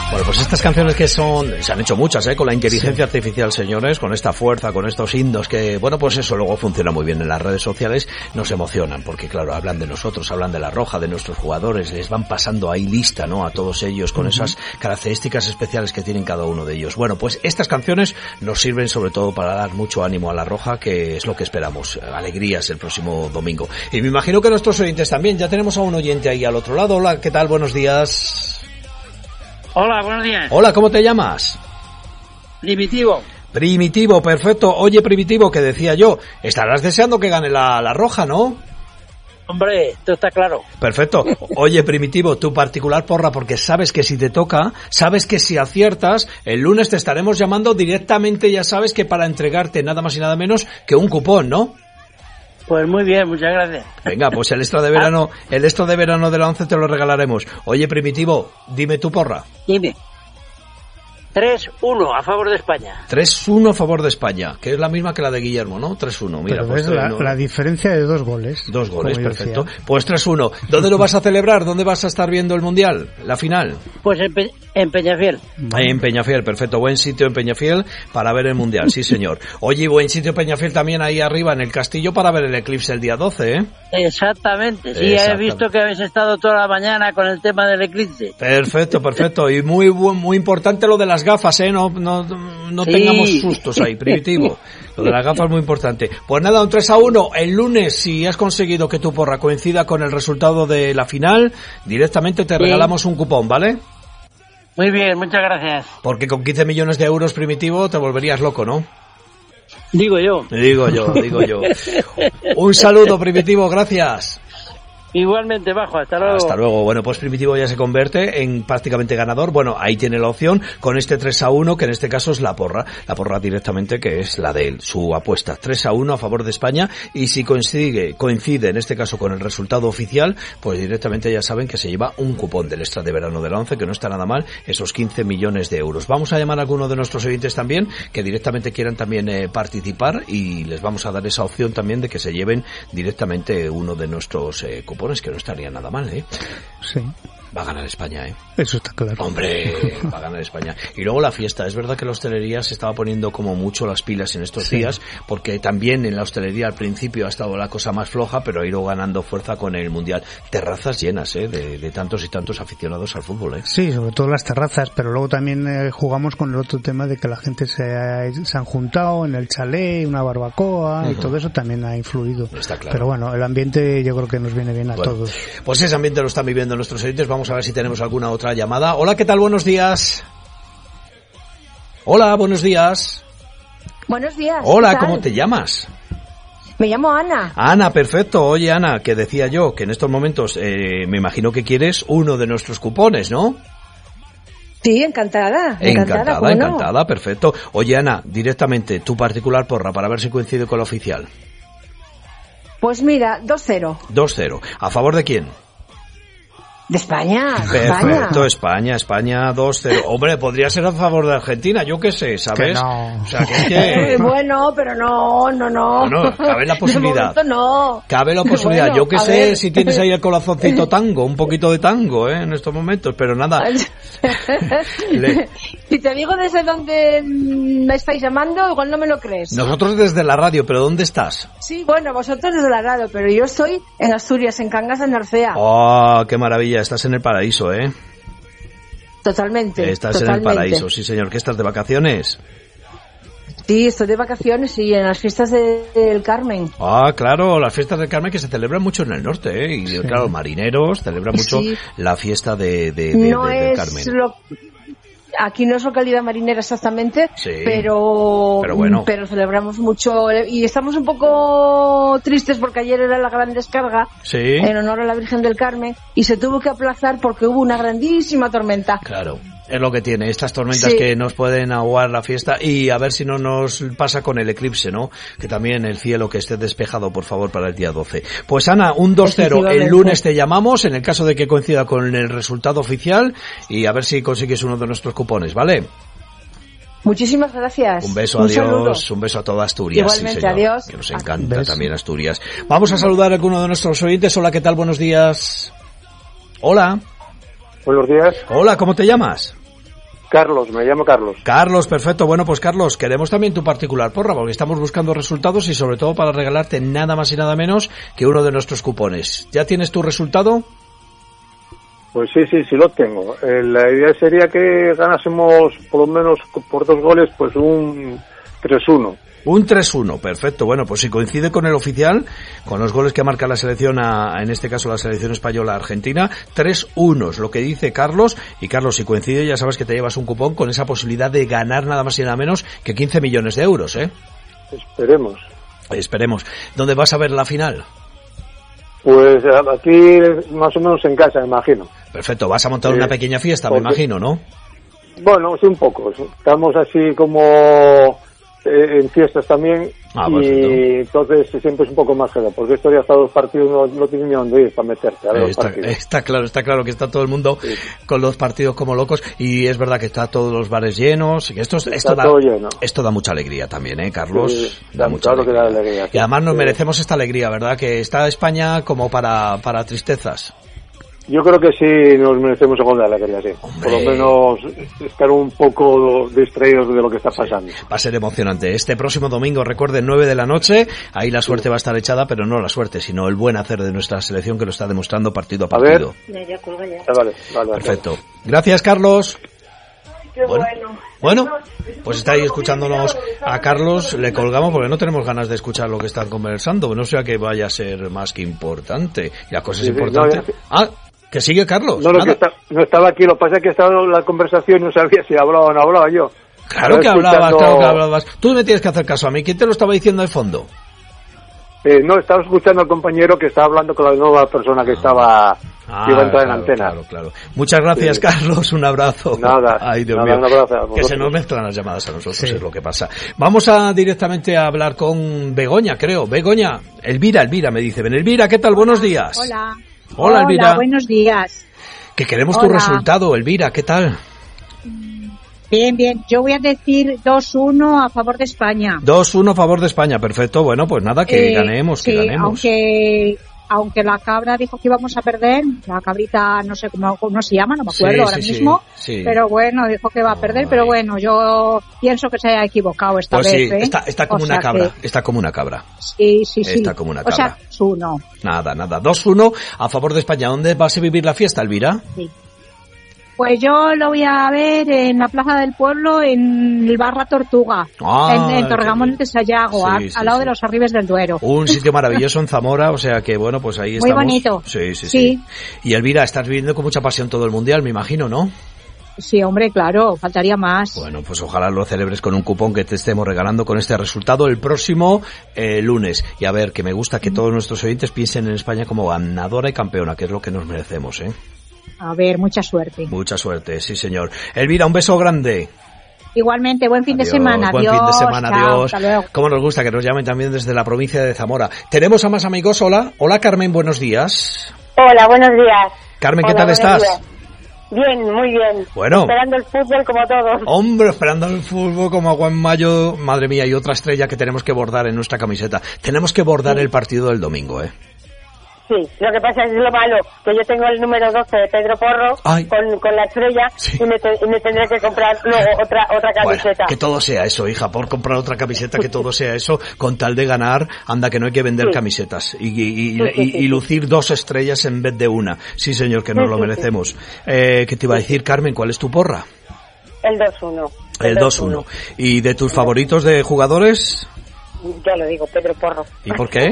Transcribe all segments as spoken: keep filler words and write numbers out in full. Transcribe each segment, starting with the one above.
Bueno, pues estas canciones que son, se han hecho muchas, ¿eh? Con la inteligencia sí. artificial, señores, con esta fuerza, con estos himnos que, bueno, pues eso luego funciona muy bien en las redes sociales, nos emocionan, porque claro, hablan de nosotros, hablan de la Roja, de nuestros jugadores, les van pasando ahí lista, ¿no? A todos ellos, con uh-huh. esas características especiales que tienen cada uno de ellos. Bueno, pues estas canciones nos sirven sobre todo para dar mucho ánimo a la Roja, que es lo que esperamos, alegrías el próximo domingo. Y me imagino que nuestros oyentes también, ya tenemos a un oyente ahí al otro lado. Hola, ¿qué tal? Buenos días. Hola, buenos días. Hola, ¿cómo te llamas? Primitivo. Primitivo, perfecto. Oye, Primitivo, que decía yo, estarás deseando que gane la, la Roja, ¿no? Hombre, esto está claro. Perfecto. Oye, Primitivo, tu particular porra, porque sabes que si te toca, sabes que si aciertas, el lunes te estaremos llamando directamente, ya sabes que para entregarte nada más y nada menos que un cupón, ¿no? Pues muy bien, muchas gracias. Venga, pues el extra de verano, el extra de verano de la once te lo regalaremos. Oye, Primitivo, dime tu porra. Dime. tres uno a favor de España. tres uno a favor de España, que es la misma que la de Guillermo, ¿no? tres uno, mira. Pero pues es la, no... la diferencia de dos goles. Dos goles, perfecto. Pues tres uno. ¿Dónde lo vas a celebrar? ¿Dónde vas a estar viendo el Mundial? ¿La final? Pues en, Pe- en Peñafiel. En Peñafiel, perfecto. Buen sitio en Peñafiel para ver el Mundial, sí señor. Oye, buen sitio en Peñafiel también ahí arriba en el castillo para ver el eclipse el día doce, ¿eh? Exactamente, sí, Exactamente. He visto que habéis estado toda la mañana con el tema del eclipse. Perfecto, perfecto. Y muy muy importante lo de las gafas, ¿eh? No, no, no sí. tengamos sustos ahí, Primitivo. Lo de las gafas es muy importante. Pues nada, un tres a uno. El lunes, si has conseguido que tu porra coincida con el resultado de la final, directamente te sí. regalamos un cupón, ¿vale? Muy bien, muchas gracias. Porque con quince millones de euros, Primitivo, te volverías loco, ¿no? Digo yo. Digo yo, digo yo. Un saludo, Primitivo, gracias. Igualmente, Bajo, hasta luego. Hasta luego. Bueno, pues Primitivo ya se convierte en prácticamente ganador. Bueno, ahí tiene la opción con este tres a uno, que en este caso es la porra. La porra directamente, que es la de él, su apuesta. tres a uno a favor de España. Y si coincide, coincide en este caso con el resultado oficial, pues directamente ya saben que se lleva un cupón del extra de verano de la once, que no está nada mal, esos quince millones de euros. Vamos a llamar a alguno de nuestros oyentes también, que directamente quieran también eh, participar, y les vamos a dar esa opción también de que se lleven directamente uno de nuestros eh, cupones. Que no estaría nada mal, ¿eh? Sí. Va a ganar España, ¿eh? Eso está claro. Hombre, va a ganar España. Y luego la fiesta. Es verdad que la hostelería se estaba poniendo como mucho las pilas en estos sí. días, porque también en la hostelería al principio ha estado la cosa más floja, pero ha ido ganando fuerza con el Mundial. Terrazas llenas, ¿eh? De, de tantos y tantos aficionados al fútbol, ¿eh? Sí, sobre todo las terrazas, pero luego también eh, jugamos con el otro tema de que la gente se, ha, se han juntado en el chalet, una barbacoa, uh-huh. y todo eso también ha influido. Está claro. Pero bueno, el ambiente yo creo que nos viene bien a bueno, todos. Pues ese ambiente lo están viviendo nuestros oyentes. Vamos a ver si tenemos alguna otra llamada. Hola, ¿qué tal? Buenos días. Hola, buenos días. Buenos días. Hola, ¿cómo te llamas? Me llamo Ana. Ana, perfecto. Oye, Ana, que decía yo que en estos momentos eh, me imagino que quieres uno de nuestros cupones, ¿no? Sí, encantada. Encantada, encantada, ¿cómo encantada, no? Perfecto. Oye, Ana, directamente tu particular porra para ver si coincide con la oficial. Pues mira, dos cero. dos cero. ¿A favor de quién? De España. Perfecto, España, España dos cero. Hombre, podría ser a favor de Argentina, yo qué sé, ¿sabes? Que no. O sea, que es que... Eh, bueno, pero no, no, no. No, cabe la posibilidad. De no. Cabe la posibilidad. Bueno, yo qué sé ver. Si tienes ahí el corazoncito tango, un poquito de tango, ¿eh? En estos momentos, pero nada. Le... Si te digo desde dónde me estáis llamando, igual no me lo crees. Nosotros desde la radio, pero ¿dónde estás? Sí, bueno, vosotros desde la radio, pero yo estoy en Asturias, en Cangas de Narcea. ¡Oh, qué maravilla! Estás en el paraíso, ¿eh? Totalmente. Estás totalmente. en el paraíso, sí señor. ¿Qué estás de vacaciones? Sí, estoy de vacaciones y en las fiestas de, del Carmen. Ah, claro, las fiestas del Carmen que se celebran mucho en el norte, ¿eh? Y sí. Claro, marineros celebran mucho sí. la fiesta de, de, de, no de, del es Carmen. Lo... Aquí no es localidad marinera exactamente, sí, pero, pero, bueno. pero celebramos mucho y estamos un poco tristes porque ayer era la gran descarga sí. en honor a la Virgen del Carmen y se tuvo que aplazar porque hubo una grandísima tormenta. Claro. Es lo que tiene, estas tormentas sí. que nos pueden aguar la fiesta y a ver si no nos pasa con el eclipse, ¿no? Que también el cielo que esté despejado, por favor, para el día doce. Pues Ana, un dos cero, el lunes te llamamos en el caso de que coincida con el resultado oficial y a ver si consigues uno de nuestros cupones, ¿vale? Muchísimas gracias. Un beso, un adiós, saludo. Un beso a toda Asturias. Igualmente, sí, señor, adiós. que nos encanta también Asturias. Vamos a saludar a alguno de nuestros oyentes. Hola, ¿qué tal? Buenos días. Hola. Buenos días. Hola, ¿cómo te llamas? Carlos, me llamo Carlos. Carlos, perfecto. Bueno, pues Carlos, queremos también tu particular porra, porque estamos buscando resultados y sobre todo para regalarte nada más y nada menos que uno de nuestros cupones. ¿Ya tienes tu resultado? Pues sí, sí, sí lo tengo. Eh, la idea sería que ganásemos por lo menos por dos goles, pues un tres uno. Un tres uno, perfecto. Bueno, pues si coincide con el oficial, con los goles que marca la selección, a, en este caso la selección española Argentina, tres uno es lo que dice Carlos. Y Carlos, si coincide, ya sabes que te llevas un cupón con esa posibilidad de ganar nada más y nada menos que quince millones de euros, ¿eh? Esperemos. Esperemos. ¿Dónde vas a ver la final? Pues aquí más o menos en casa, me imagino. Perfecto, vas a montar sí. una pequeña fiesta, Porque... me imagino, ¿no? Bueno, sí, un poco. Estamos así como... en fiestas también, ah, y entonces siempre es un poco más jodido, porque esto ya hasta los partidos no, no tienen ni dónde ir para meterte a ver eh, los está, partidos. Está claro, está claro que está todo el mundo sí. con los partidos como locos, y es verdad que está todos los bares llenos, y esto, esto, está da, todo lleno. Esto da mucha alegría también, ¿eh, Carlos? Sí, da da mucha claro alegría. Que da alegría sí. Y además nos sí. merecemos esta alegría, ¿verdad? Que está España como para, para tristezas. Yo creo que sí nos merecemos algo de alegría, sí. Hombre. Por lo menos estar un poco distraídos de lo que está pasando. Sí. Va a ser emocionante. Este próximo domingo, recuerden, nueve de la noche, ahí la suerte sí. va a estar echada, pero no la suerte, sino el buen hacer de nuestra selección que lo está demostrando partido a partido. A ver. Ya, ya, vale, vale, perfecto. Vale. Gracias, Carlos. Qué bueno. Bueno, pues está ahí escuchándonos a Carlos, le colgamos porque no tenemos ganas de escuchar lo que están conversando, no sea que vaya a ser más que importante. Y la cosa es sí, importante. Sí, no, ah, que sigue Carlos. No, no, que está, no estaba aquí, lo que pasa es que estaba en la conversación y no sabía si hablaba o no hablaba yo. Claro que hablabas, claro que hablabas. Tú me tienes que hacer caso a mí. ¿Quién te lo estaba diciendo de fondo? Eh, no, estaba escuchando al compañero que estaba hablando con la nueva persona que estaba ah, que iba a entrar claro, en antena. Claro, claro. Muchas gracias, sí. Carlos. Un abrazo. Nada. Ay, Dios nada, mío. Un abrazo que se nos mezclan las llamadas a nosotros, sí. es lo que pasa. Vamos a directamente a hablar con Begoña, creo. Begoña, Elvira, Elvira me dice. Ben, Elvira, ¿qué tal? Buenos días. Hola. Hola, Elvira. Hola, buenos días. Que queremos Hola. tu resultado, Elvira, ¿qué tal? Bien, bien. Yo voy a decir dos uno a favor de España. dos uno a favor de España, perfecto. Bueno, pues nada, que eh, ganemos, que sí, ganemos. Aunque, aunque la cabra dijo que íbamos a perder, la cabrita no sé cómo, cómo se llama, no me acuerdo sí, ahora sí, mismo, sí, sí. pero bueno, dijo que va a perder, Ay. pero bueno, yo pienso que se haya equivocado esta pues vez. Sí, ¿eh? está, está como o una sea cabra, que... está como una cabra. Sí, sí, sí. Está como una cabra. O sea, dos uno. Nada, nada. dos uno a favor de España. ¿Dónde vas a vivir la fiesta, Elvira? Sí. Pues yo lo voy a ver en la Plaza del Pueblo, en el Barra Tortuga, ah, en, en Torregamón de Sayago, sí, a, sí, al lado sí. de los Arribes del Duero. Un sitio maravilloso en Zamora, o sea que bueno, pues ahí estamos. Muy bonito. Sí, sí, sí, sí. Y Elvira, estás viviendo con mucha pasión todo el Mundial, me imagino, ¿no? Sí, hombre, claro, faltaría más. Bueno, pues ojalá lo celebres con un cupón que te estemos regalando con este resultado el próximo eh, lunes. Y a ver, que me gusta que todos nuestros oyentes piensen en España como ganadora y campeona, que es lo que nos merecemos, ¿eh? A ver, mucha suerte. Mucha suerte, sí señor. Elvira, un beso grande. Igualmente, buen fin adiós, de semana. Buen adiós, fin de semana, chao, adiós. Hasta luego. Cómo nos gusta que nos llamen también desde la provincia de Zamora. Tenemos a más amigos, hola. Hola Carmen, buenos días. Hola, buenos días. Carmen, hola, ¿qué tal estás? Días. Bien, muy bien. Bueno. Esperando el fútbol como todos. Hombre, esperando el fútbol como agua en mayo. Madre mía, y otra estrella que tenemos que bordar en nuestra camiseta. Tenemos que bordar sí. el partido del domingo, ¿eh? Sí, lo que pasa es lo malo, que yo tengo el número doce de Pedro Porro con, con la estrella sí. y, me te, y me tendré que comprar luego otra otra camiseta. Bueno, que todo sea eso, hija, por comprar otra camiseta, que todo sea eso, con tal de ganar, anda que no hay que vender sí. camisetas y, y, y, sí, sí, y, sí. y lucir dos estrellas en vez de una. Sí, señor, que nos sí, lo merecemos. Sí, sí. Eh, ¿Qué te iba a decir, Carmen? ¿Cuál es tu porra? El dos uno. El, el dos uno. ¿Y de tus favoritos de jugadores? Ya lo digo, Pedro Porro. ¿Y por qué?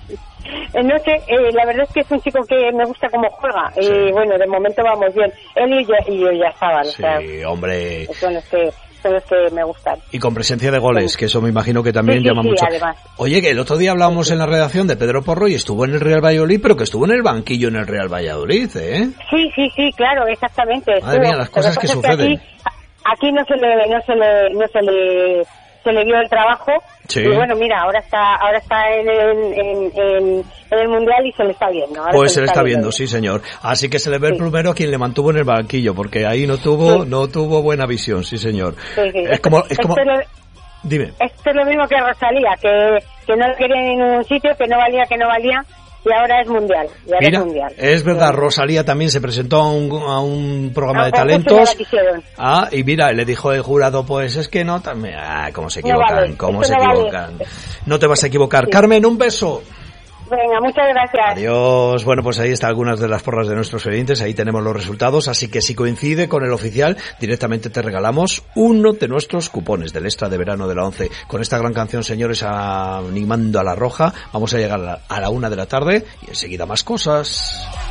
No sé, eh, la verdad es que es un chico que me gusta cómo juega y sí. bueno, de momento vamos bien. Él y yo, y yo ya estaban. Sí, o sea, hombre. Son los que son los que me gustan. Y con presencia de goles, sí. que eso me imagino que también sí, sí, llama sí, mucho. Además. Oye, que el otro día hablábamos sí. en la redacción de Pedro Porro y estuvo en el Real Valladolid, pero que estuvo en el banquillo en el Real Valladolid, ¿eh? Sí, sí, sí, claro, exactamente. Madre mía, las cosas que, que suceden. Aquí, aquí no se le, no se le, no se le, se le vio el trabajo. Sí. Y bueno, mira, ahora está ahora está en el, en, en, en el Mundial y se le está viendo. Ahora pues se le está, está viendo, viendo, sí señor. Así que se le ve sí. el primero a quien le mantuvo en el banquillo, porque ahí no tuvo sí. no tuvo buena visión, sí señor. Sí, sí. Es como... Es como... Lo, Dime. Esto es lo mismo que Rosalía, que, que no lo quería en ningún sitio, que no valía, que no valía, y ahora es mundial. Y ahora Mira, es mundial. Es verdad, sí. Rosalía también se presentó a un, a un programa ah, de talentos. Ah, y mira, le dijo el jurado, pues es que no, también, ah, cómo se equivocan, no vale, cómo es se no equivocan. Vale. No te vas a equivocar. Sí. Carmen, un beso. Venga, muchas gracias. Adiós. Bueno, pues ahí están algunas de las porras de nuestros oyentes, ahí tenemos los resultados, así que si coincide con el oficial, directamente te regalamos uno de nuestros cupones del extra de verano de la once. Con esta gran canción, señores, animando a la roja, vamos a llegar a la, a la una de la tarde y enseguida más cosas.